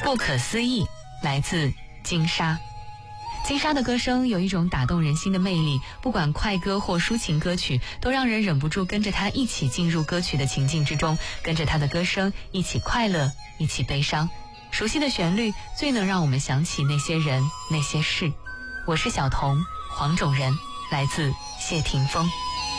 不可思议，来自金莎。金莎的歌声有一种打动人心的魅力，不管快歌或抒情歌曲，都让人忍不住跟着她一起进入歌曲的情境之中，跟着她的歌声一起快乐，一起悲伤。熟悉的旋律最能让我们想起那些人那些事。我是小童，黄种人，来自谢霆锋。